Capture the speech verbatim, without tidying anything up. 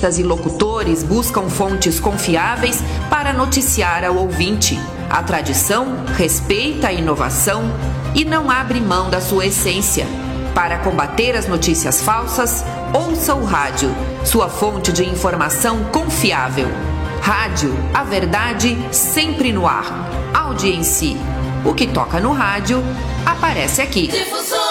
Jornalistas e locutores buscam fontes confiáveis para noticiar ao ouvinte. A tradição respeita a inovação e não abre mão da sua essência. Para combater as notícias falsas, ouça o rádio, sua fonte de informação confiável. Rádio, a verdade sempre no ar. Audiência. O que toca no rádio, aparece aqui. Difusor.